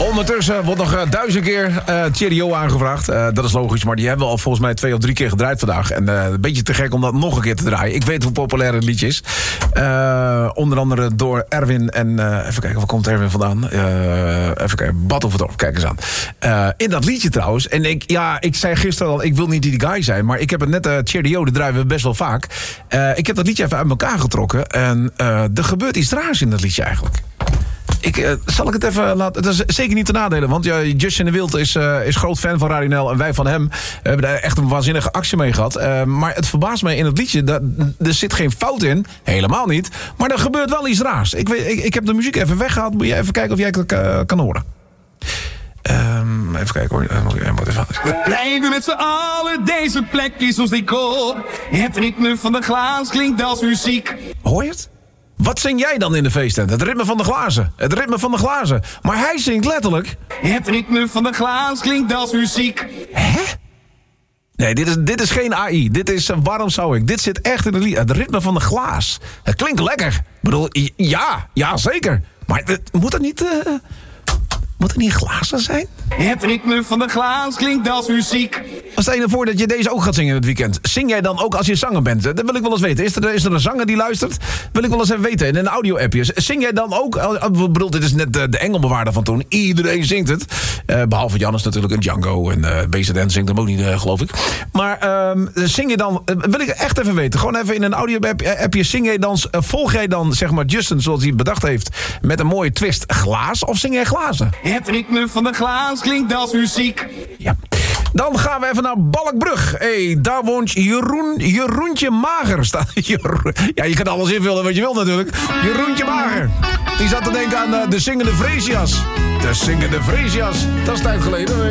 Ondertussen wordt nog 1000 keer Cheerio aangevraagd. Dat is logisch, maar die hebben we al volgens mij 2 of 3 keer gedraaid vandaag. En een beetje te gek om dat nog een keer te draaien. Ik weet hoe populair het liedje is. Onder andere door Erwin en... even kijken, waar komt Erwin vandaan? Even kijken, Battenverdorp, kijk eens aan. In dat liedje trouwens. En ik zei gisteren al, ik wil niet die guy zijn. Maar ik heb het net, Cheerio, dat draaien we best wel vaak. Ik heb dat liedje even uit elkaar getrokken. En er gebeurt iets raars in dat liedje eigenlijk. Zal ik het even laten... Het is zeker niet te nadelen, want Justin de Wild is groot fan van Radio NL en wij van hem. We hebben daar echt een waanzinnige actie mee gehad. Maar het verbaast mij in het liedje, er zit geen fout in. Helemaal niet. Maar er gebeurt wel iets raars. Ik heb de muziek even weggehaald. Moet je even kijken of jij het kan horen. Even kijken hoor. We blijven met z'n allen, deze plek is ons decor. Het ritme van de glaas klinkt als muziek. Hoor je het? Wat zing jij dan in de feesttent? Het ritme van de glazen. Het ritme van de glazen. Maar hij zingt letterlijk... Het ritme van de glaas klinkt als muziek. Hè? Nee, dit is geen AI. Dit is waarom zou ik? Dit zit echt in het ritme van de glaas. Het klinkt lekker. Ik bedoel, ja, zeker. Maar moet het niet... Moet het niet glazen zijn? Het ritme van de glaas klinkt als muziek. Stel je ervoor dat je deze ook gaat zingen in het weekend. Zing jij dan ook als je zanger bent? Dat wil ik wel eens weten. Is er een zanger die luistert? Wil ik wel eens even weten. In een audio-appje. Zing jij dan ook... Ik bedoel, dit is net de engelbewaarder van toen. Iedereen zingt het. Behalve Jannes natuurlijk en Django. En BZN zingt hem ook niet, geloof ik. Maar zing je dan... wil ik echt even weten. Gewoon even in een audio-appje. Zing jij dan... volg jij dan, zeg maar, Justin zoals hij het bedacht heeft... met een mooie twist glaas? Of zing jij glazen? Het ritme van de glaas klinkt als muziek. Ja. Dan gaan we even naar Balkbrug. Daar woont Jeroentje Mager. Ja, je kan alles invullen wat je wil natuurlijk. Jeroentje Mager. Die zat te denken aan de zingende Vreesias. De zingende Vreesias. Dat is tijd geleden.